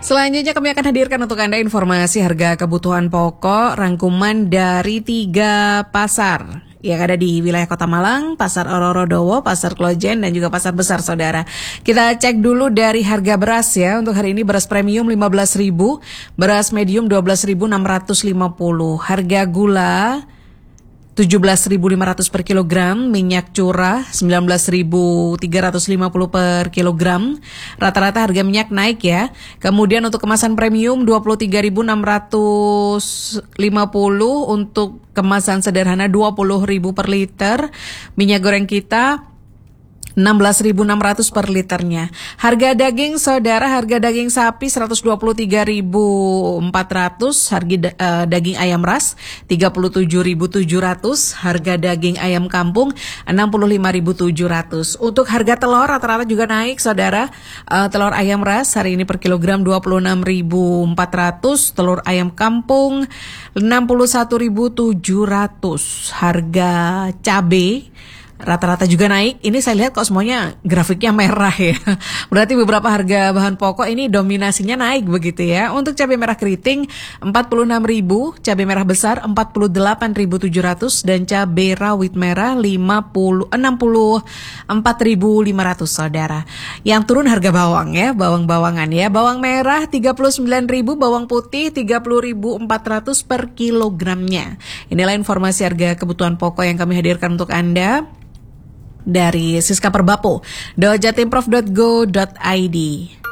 Selanjutnya kami akan hadirkan untuk Anda informasi harga kebutuhan pokok rangkuman dari 3 pasar yang ada di wilayah Kota Malang, Pasar Ororodowo, Pasar Klojen, dan juga Pasar Besar, Saudara. Kita cek dulu dari harga beras ya. Untuk hari ini beras premium 15.000, beras medium 12.650. Harga gula 17.500 per kilogram, minyak curah 19.350 per kilogram. Rata-rata harga minyak naik ya. Kemudian untuk kemasan premium 23.650, untuk kemasan sederhana 20.000 per liter. Minyak goreng kita 16.600 per liternya. Harga daging, Saudara, harga daging sapi 123.400, harga daging ayam ras 37.700, harga daging ayam kampung 65.700. Untuk harga telur rata-rata juga naik, Saudara. Telur ayam ras hari ini per kilogram 26.400, telur ayam kampung 61.700. Harga cabai rata-rata juga naik. Ini saya lihat kok semuanya grafiknya merah ya. Berarti beberapa harga bahan pokok ini dominasinya naik begitu ya. Untuk cabai merah keriting 46.000, cabai merah besar 48.700, dan cabai rawit merah 64.500, Saudara. Yang turun harga bawang ya, bawang-bawangan ya. Bawang merah 39.000, bawang putih 30.400 per kilogramnya. Inilah informasi harga kebutuhan pokok yang kami hadirkan untuk Anda dari Siska Perbapo, jatimprof.go.id.